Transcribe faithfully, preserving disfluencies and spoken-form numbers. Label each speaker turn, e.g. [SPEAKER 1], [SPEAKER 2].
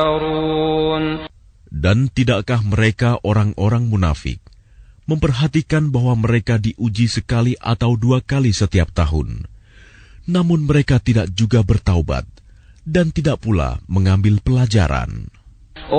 [SPEAKER 1] Dan tidakkah mereka orang-orang munafik memperhatikan bahwa mereka diuji sekali atau dua kali setiap tahun, namun mereka tidak juga bertaubat dan tidak pula mengambil pelajaran.